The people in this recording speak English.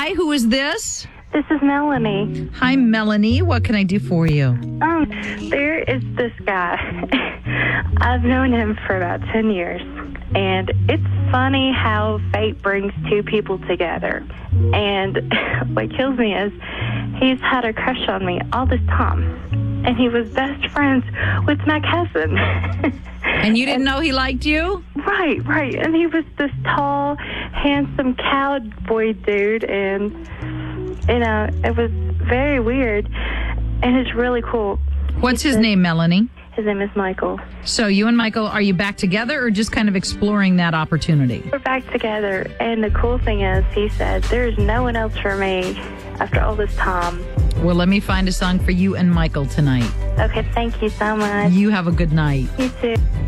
Hi, who is this? This is Melanie. Hi, Melanie. What can I do for you? There is this guy. I've known him for about 10 years. And it's funny how fate brings two people together. And what kills me is he's had a crush on me all this time. And he was best friends with my cousin. And you didn't know he liked you? Right. And he was this tall, handsome cowboy dude. And, you know, it was very weird. And it's really cool. What's his name, Melanie? His name is Michael. So you and Michael, are you back together or just kind of exploring that opportunity? We're back together. And the cool thing is, he said, there's no one else for me after all this time. Well, let me find a song for you and Michael tonight. Okay, thank you so much. You have a good night. You too.